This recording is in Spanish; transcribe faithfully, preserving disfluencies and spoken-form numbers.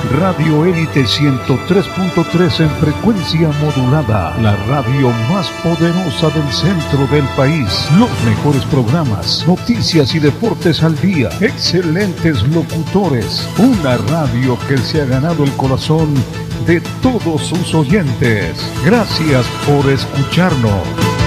Radio Élite ciento tres punto tres en frecuencia modulada, la radio más poderosa del centro del país. Los mejores programas, noticias y deportes al día, excelentes locutores, una radio que se ha ganado el corazón de todos sus oyentes. Gracias por escucharnos.